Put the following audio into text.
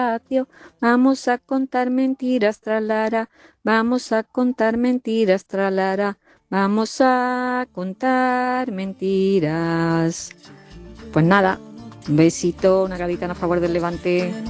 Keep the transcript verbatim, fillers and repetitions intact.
patio. Vamos a contar mentiras, tralara. Vamos a contar mentiras, tralara. Vamos a contar mentiras. Pues nada, un besito, una gaditana a favor del Levante.